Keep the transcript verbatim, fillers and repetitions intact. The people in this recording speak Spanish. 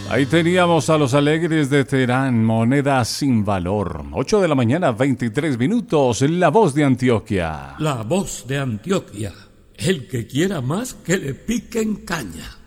Ahí teníamos a los Alegres de Terán, Moneda sin valor. ocho de la mañana, veintitrés minutos, La Voz de Antioquia. La Voz de Antioquia. El que quiera más, que le piquen caña.